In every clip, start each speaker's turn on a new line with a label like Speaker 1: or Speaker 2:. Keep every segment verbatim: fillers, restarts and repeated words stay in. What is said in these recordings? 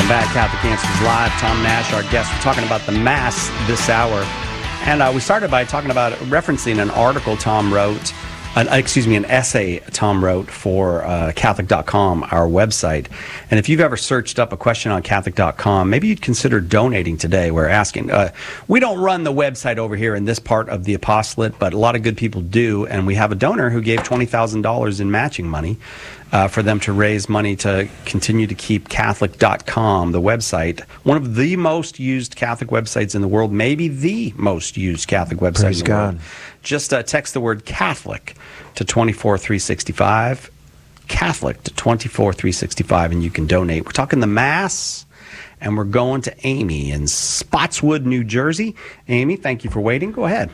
Speaker 1: Welcome back, Catholic Answers Live. Tom Nash, our guest. We're talking about the Mass this hour. And uh, we started by talking about, referencing an article Tom wrote, an, excuse me, an essay Tom wrote for uh, Catholic dot com, our website. And if you've ever searched up a question on Catholic dot com, maybe you'd consider donating today. We're asking, uh, we don't run the website over here in this part of the apostolate, but a lot of good people do. And we have a donor who gave twenty thousand dollars in matching money uh, for them to raise money to continue to keep Catholic dot com, the website, one of the most used Catholic websites in the world, maybe the most used Catholic website
Speaker 2: Praise
Speaker 1: in the
Speaker 2: God.
Speaker 1: world. Just uh, text the word Catholic to two four three six five, Catholic to two four three six five, and you can donate. We're talking the Mass, and we're going to Amy in Spotswood, New Jersey. Amy, thank you for waiting. Go ahead.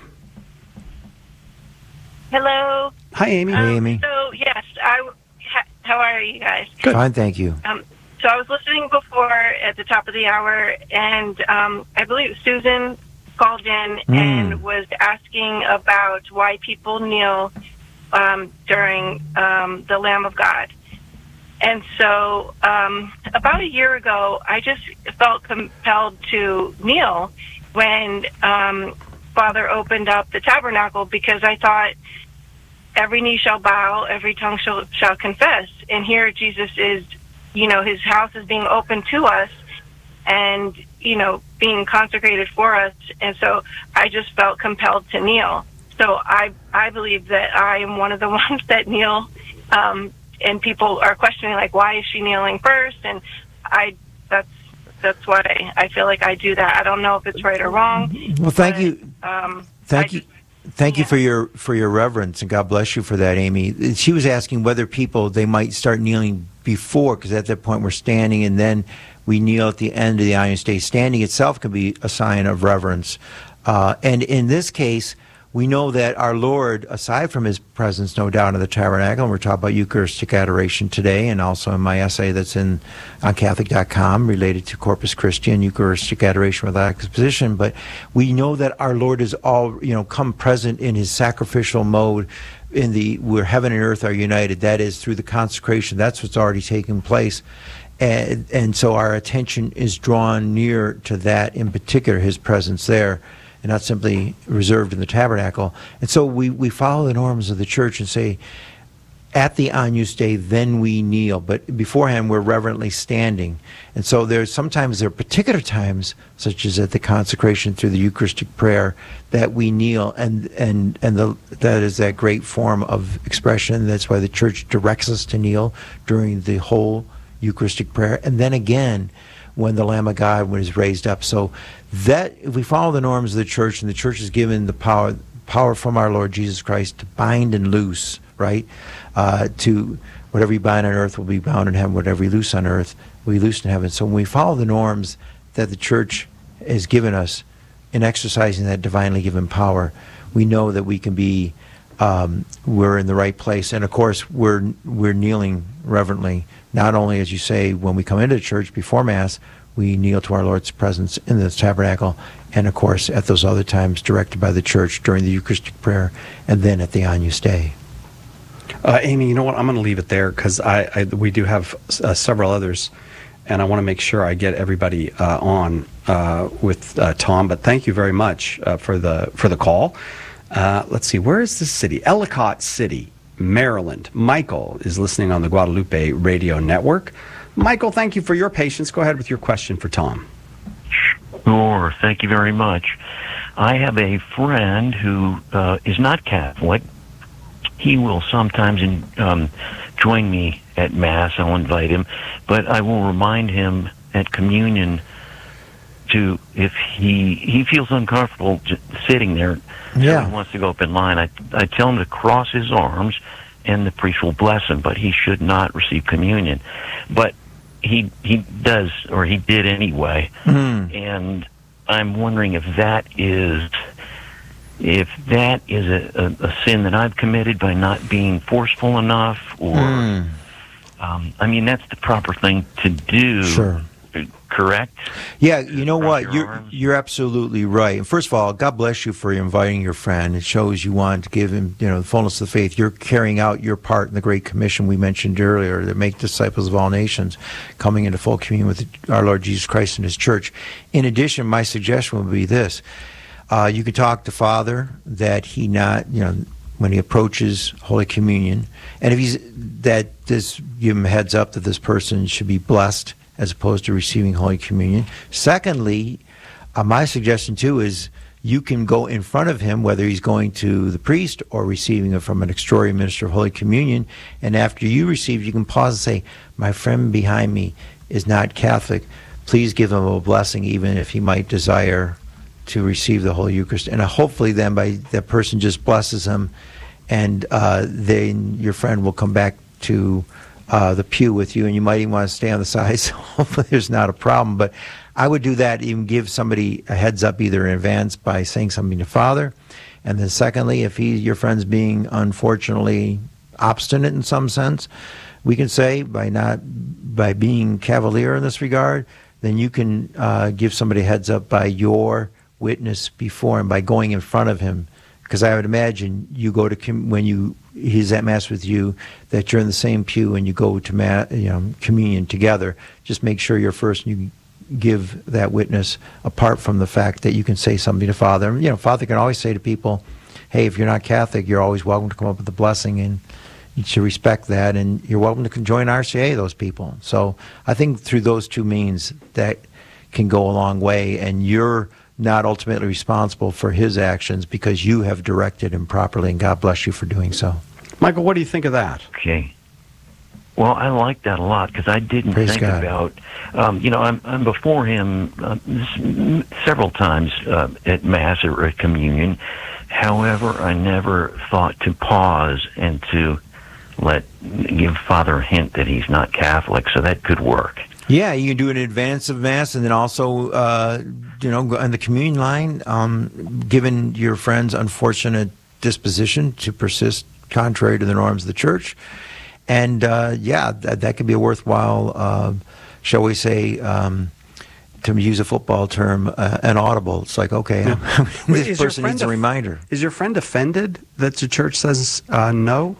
Speaker 3: Hello.
Speaker 1: Hi, Amy.
Speaker 3: Um,
Speaker 2: Hey, Amy.
Speaker 3: So, yes, I, ha, how are you guys?
Speaker 1: Good.
Speaker 2: Fine, thank you.
Speaker 3: Um, so I was listening before at the top of the hour, and um, I believe Susan called in
Speaker 2: Mm.
Speaker 3: and was asking about why people kneel um, during um, the Lamb of God. And so um, about a year ago, I just felt compelled to kneel when um, Father opened up the tabernacle, because I thought every knee shall bow, every tongue shall, shall confess. And here Jesus is, you know, his house is being opened to us and, you know, being consecrated for us. And so I just felt compelled to kneel. So I I believe that I am one of the ones that kneel, um, and people are questioning, like, why is she kneeling first? And I that's that's why I feel like I do that. I don't know if it's right or wrong.
Speaker 2: Well, thank
Speaker 3: but,
Speaker 2: you.
Speaker 3: Um,
Speaker 2: Thank
Speaker 3: I
Speaker 2: you.
Speaker 3: just-
Speaker 2: Thank you
Speaker 3: yeah.
Speaker 2: for your for your reverence, and God bless you for that, Amy. She was asking whether people, they might start kneeling before, because at that point we're standing, and then we kneel at the end of the Iron State. Standing itself can be a sign of reverence. Uh, and in this case, we know that our Lord, aside from his presence, no doubt, in the tabernacle, and we're talking about Eucharistic adoration today, and also in my essay that's in on Catholic dot com related to Corpus Christi and Eucharistic adoration without exposition. But we know that our Lord is all, you know, come present in his sacrificial mode, in the where heaven and earth are united. That is through the consecration. That's what's already taking place. And, and so our attention is drawn near to that, in particular, his presence there, and not simply reserved in the tabernacle. And so we, we follow the norms of the church and say, at the Agnus Dei, then we kneel. But beforehand, we're reverently standing. And so there's sometimes there are particular times, such as at the consecration through the Eucharistic prayer, that we kneel. And, and, and the, that is that great form of expression. That's why the church directs us to kneel during the whole Eucharistic prayer. And then again, when the Lamb of God was raised up. So that, if we follow the norms of the church, and the church is given the power power from our Lord Jesus Christ to bind and loose, right? Uh, to whatever you bind on earth will be bound in heaven, whatever you loose on earth will be loosed in heaven. So when we follow the norms that the church has given us in exercising that divinely given power, we know that we can be, um, we're in the right place. And of course, we're we're kneeling reverently, not only, as you say, when we come into church before Mass, we kneel to our Lord's presence in the tabernacle, and of course at those other times directed by the church during the Eucharistic prayer, and then at the Agnus Dei.
Speaker 1: Uh, Amy, you know what? I'm going to leave it there, because I, I we do have uh, several others, and I want to make sure I get everybody uh, on uh, with uh, Tom. But thank you very much uh, for the for the call. Uh, let's see, where is this city? Ellicott City, Maryland. Michael is listening on the Guadalupe Radio Network. Michael, thank you for your patience. Go ahead with your question for Tom.
Speaker 4: Sure. Thank you very much. I have a friend who uh, is not Catholic. He will sometimes in, um, join me at Mass. I'll invite him, but I will remind him at communion to, if he he feels uncomfortable j- sitting there,
Speaker 2: Yeah.
Speaker 4: so he wants to go up in line, I, I tell him to cross his arms, and the priest will bless him, but he should not receive communion. But he he does, or he did anyway,
Speaker 2: Mm.
Speaker 4: and I'm wondering if that is if that is a, a, a sin that I've committed by not being forceful enough, or
Speaker 2: Mm.
Speaker 4: um, I mean, that's the proper thing to do.
Speaker 2: Sure.
Speaker 4: correct?
Speaker 2: Yeah, you know
Speaker 4: Wrap
Speaker 2: what?
Speaker 4: your
Speaker 2: You're
Speaker 4: arms.
Speaker 2: you're absolutely right. And first of all, God bless you for inviting your friend. It shows you want to give him, you know, the fullness of the faith. You're carrying out your part in the Great Commission we mentioned earlier, that make disciples of all nations, coming into full communion with our Lord Jesus Christ and His church. In addition, my suggestion would be this: uh, you could talk to Father that he not, you know, when he approaches Holy Communion, and if he's that, this give him a heads up that this person should be blessed as opposed to receiving Holy Communion. Secondly, uh, my suggestion too is you can go in front of him, whether he's going to the priest or receiving it from an extraordinary minister of Holy Communion, and after you receive, you can pause and say, my friend behind me is not Catholic. Please give him a blessing, even if he might desire to receive the Holy Eucharist. And uh, hopefully then by that person just blesses him, and uh, then your friend will come back to Uh, the pew with you, and you might even want to stay on the side, so hopefully there's not a problem. But I would do that, even give somebody a heads up either in advance by saying something to Father, and then secondly, if he, your friend's being unfortunately obstinate in some sense, we can say by not by being cavalier in this regard, then you can uh, give somebody a heads up by your witness before and by going in front of him. Because I would imagine you go to com- when you he's at Mass with you, that you're in the same pew and you go to ma- you know, communion together. Just make sure you're first and you give that witness, apart from the fact that you can say something to Father. You know, Father can always say to people, hey, if you're not Catholic, you're always welcome to come up with a blessing, and you should respect that, and you're welcome to join R C A, those people. So I think through those two means, that can go a long way, and you're not ultimately responsible for his actions because you have directed him properly, and God bless you for doing so.
Speaker 1: Michael, what do you think of that?
Speaker 4: Okay. Well, I like that a lot because I didn't
Speaker 2: Praise
Speaker 4: think
Speaker 2: God.
Speaker 4: about, um, you know, I'm, I'm before him uh, s- several times uh, at Mass or at Communion. However, I never thought to pause and to let give Father a hint that he's not Catholic, so that could work.
Speaker 2: Yeah, you can do it in advance of Mass, and then also, uh, you know, on the communion line, um, given your friend's unfortunate disposition to persist contrary to the norms of the Church. And, uh, yeah, that, that could be a worthwhile, uh, shall we say, um, to use a football term, uh, an audible. It's like, okay,
Speaker 1: Yeah.
Speaker 2: this
Speaker 1: Is your
Speaker 2: person
Speaker 1: friend
Speaker 2: needs a
Speaker 1: off-
Speaker 2: reminder.
Speaker 1: Is your friend offended that the church says uh, no?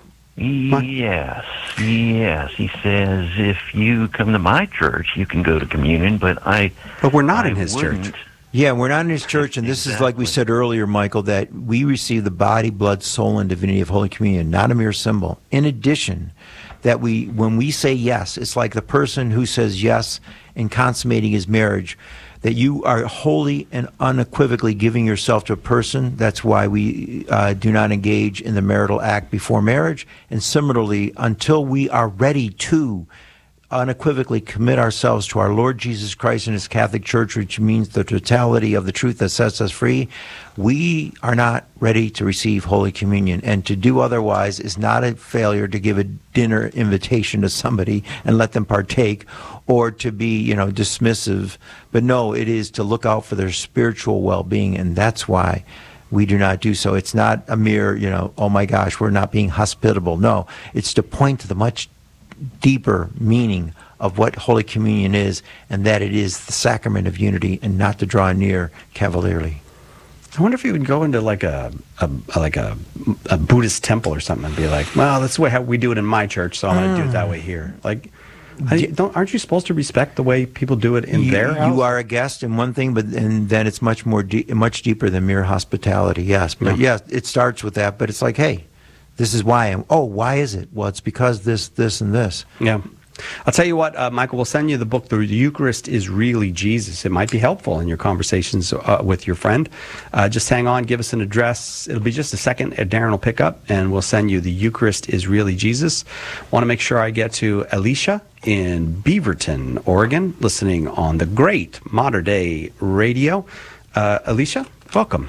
Speaker 4: Yes, yes. He says if you come to my church, you can go to communion, but I.
Speaker 1: But we're not
Speaker 4: I
Speaker 1: in his
Speaker 4: wouldn't.
Speaker 1: church.
Speaker 2: Yeah, we're not in his church, and this is like we
Speaker 4: Exactly.
Speaker 2: said earlier, Michael, that we receive the body, blood, soul, and divinity of Holy Communion, not a mere symbol. In addition, that we, when we say yes, it's like the person who says yes in consummating his marriage, that you are wholly and unequivocally giving yourself to a person. That's why we uh, do not engage in the marital act before marriage. And similarly, until we are ready to unequivocally commit ourselves to our Lord Jesus Christ and His Catholic Church, which means the totality of the truth that sets us free, we are not ready to receive Holy Communion. And to do otherwise is not a failure to give a dinner invitation to somebody and let them partake, or to be, you know, dismissive. But no, it is to look out for their spiritual well-being, and that's why we do not do so. It's not a mere, you know, oh my gosh, we're not being hospitable. No, it's to point to the much deeper meaning of what Holy Communion is, and that it is the sacrament of unity, and not to draw near cavalierly.
Speaker 1: I wonder if you would go into like a, a, a like a, a Buddhist temple or something and be like, well, that's the way how we do it in my church, so I'm going to do it that way here. Like, how do you- don't aren't you supposed to respect the way people do it in
Speaker 2: you,
Speaker 1: their house?
Speaker 2: you are a guest in one thing, but and then it's much more de- much deeper than mere hospitality. Yes, but
Speaker 1: Yeah.
Speaker 2: yes, it starts with that. But it's like, hey, this is why. I'm, oh, why is it? Well, it's because this, this, and this.
Speaker 1: Yeah. I'll tell you what, uh, Michael, we'll send you the book, The Eucharist is Really Jesus. It might be helpful in your conversations uh, with your friend. Uh, just hang on, give us an address. It'll be just a second. Uh, Darren will pick up, and we'll send you The Eucharist is Really Jesus. Want to make sure I get to Alicia in Beaverton, Oregon, listening on the great Modern Day Radio. Uh, Alicia, welcome.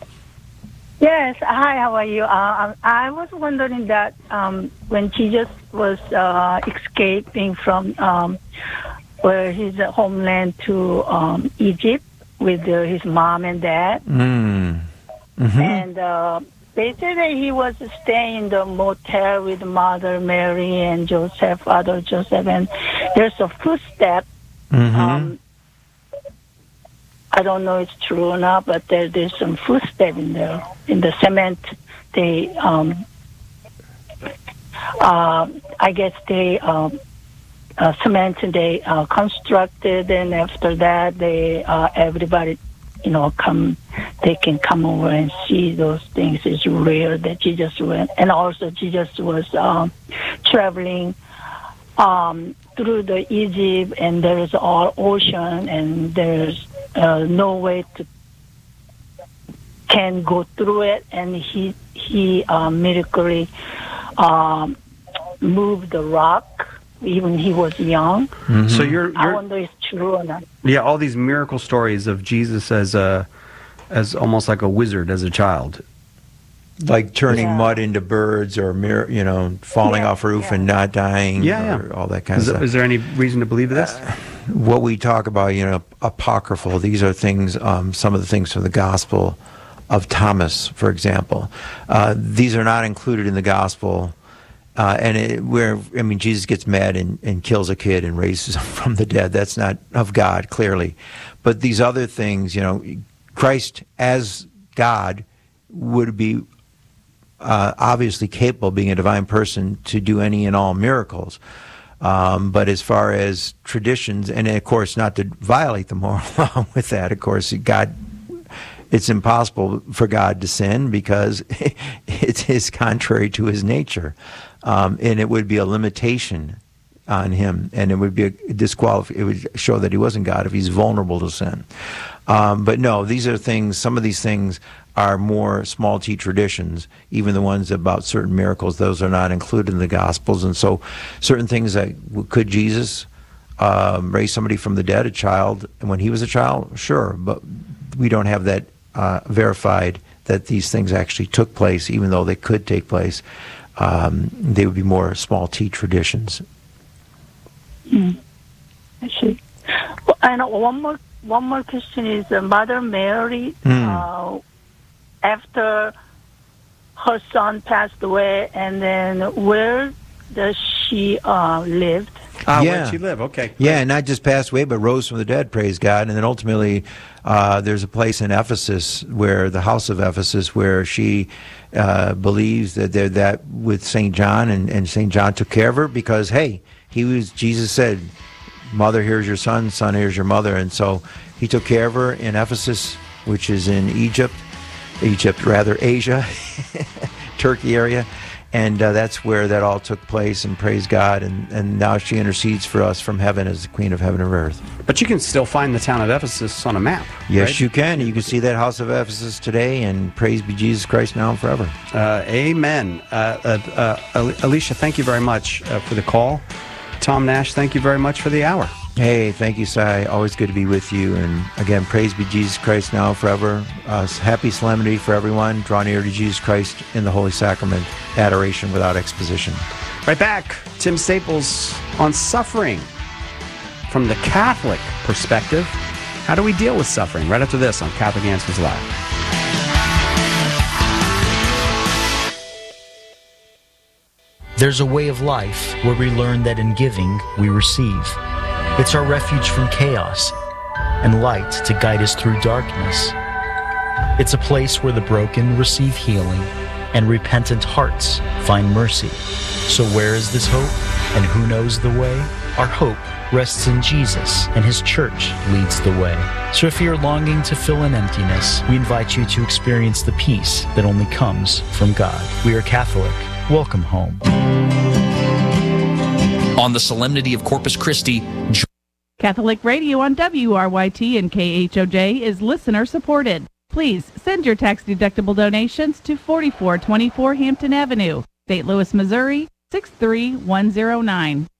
Speaker 5: Yes. Hi, how are you? Uh, I was wondering that um, when Jesus was uh, escaping from um, where his homeland to um, Egypt with uh, his mom and dad,
Speaker 2: Mm. Mm-hmm.
Speaker 5: and uh, they said that he was staying in the motel with Mother Mary and Joseph, Father Joseph, and there's a footstep
Speaker 2: Mm-hmm.
Speaker 5: um, I don't know if it's true or not, but there, there's some footsteps in there in the cement. They, um, uh, I guess they um, uh, cement and they uh, constructed, and after that, they uh, everybody, you know, come. They can come over and see those things. It's rare that Jesus went, and also Jesus was um, traveling um, through the Egypt, and there is all ocean, and there's uh, no way to can go through it, and he he uh, miraculously um, moved the rock. Even he was young.
Speaker 1: Mm-hmm. So you're, you're,
Speaker 5: I wonder if it's true or not.
Speaker 1: Yeah, all these miracle stories of Jesus as a, as almost like a wizard as a child,
Speaker 2: like turning
Speaker 5: yeah.
Speaker 2: mud into birds, or mir- you know, falling
Speaker 5: yeah,
Speaker 2: off a roof
Speaker 5: yeah.
Speaker 2: and not dying,
Speaker 1: yeah,
Speaker 2: or
Speaker 1: yeah.
Speaker 2: all that kind
Speaker 1: is,
Speaker 2: of stuff.
Speaker 1: Is there any reason to believe this?
Speaker 2: Uh, what we talk about, you know, apocryphal. These are things. Um, some of the things from the Gospel of Thomas, for example. Uh, these are not included in the Gospel. Uh, and it, where, I mean, Jesus gets mad and, and kills a kid and raises him from the dead. That's not of God, clearly. But these other things, you know, Christ as God would be uh, obviously capable, being a divine person, to do any and all miracles. Um, but as far as traditions, and of course not to violate the moral law with that, of course, God, it's impossible for God to sin because it is contrary to his nature. Um, and it would be a limitation on him, and it would be a disqualif- it would show that he wasn't God if he's vulnerable to sin. Um, but no, these are things, some of these things are more small t traditions, even the ones about certain miracles. Those are not included in the Gospels. And so certain things that, could Jesus um, raise somebody from the dead, a child, when he was a child? Sure, but we don't have that uh, verified that these things actually took place, even though they could take place. Um, they would be more small t traditions.
Speaker 5: Mm. I see. Well, and one more one more question is uh, Mother Mary.
Speaker 2: Mm.
Speaker 5: Uh, after her son passed away, and then where does she uh, live?
Speaker 1: Ah,
Speaker 2: yeah.
Speaker 1: where'd she live? Okay.
Speaker 2: Yeah, not just passed away, but rose from the dead, praise God. And then ultimately, uh, there's a place in Ephesus, where the house of Ephesus, where she uh, believes that they're that with Saint John, and, and Saint John took care of her because, hey, he was, Jesus said, mother, here's your son, son, here's your mother. And so he took care of her in Ephesus, which is in Egypt, Egypt, rather, Asia, Turkey area. And uh, that's where that all took place, and praise God. And, and now she intercedes for us from heaven as the Queen of Heaven and Earth.
Speaker 1: But you can still find the town of Ephesus on a map.
Speaker 2: Yes,
Speaker 1: right?
Speaker 2: you can. You can see that house of Ephesus today, and praise be Jesus Christ now and forever.
Speaker 1: Uh, amen. Uh, uh, uh, Alicia, thank you very much uh, for the call. Tom Nash, thank you very much for the hour.
Speaker 2: Hey, thank you, Cy. Always good to be with you. And again, praise be Jesus Christ now and forever. Uh, happy solemnity for everyone. Draw near to Jesus Christ in the Holy Sacrament. Adoration without exposition.
Speaker 1: Right back. Tim Staples on suffering from the Catholic perspective. How do we deal with suffering? Right after this on Catholic Answers Live.
Speaker 6: There's a way of life where we learn that in giving, we receive. It's our refuge from chaos and light to guide us through darkness. It's a place where the broken receive healing and repentant hearts find mercy. So where is this hope, and who knows the way? Our hope rests in Jesus, and his church leads the way. So if you're longing to fill an emptiness, we invite you to experience the peace that only comes from God. We are Catholic. Welcome home.
Speaker 7: On the Solemnity of Corpus Christi,
Speaker 8: Catholic Radio on W R Y T and K H O J is listener supported. Please send your tax-deductible donations to forty-four twenty-four Hampton Avenue, Saint Louis, Missouri, six three one zero nine.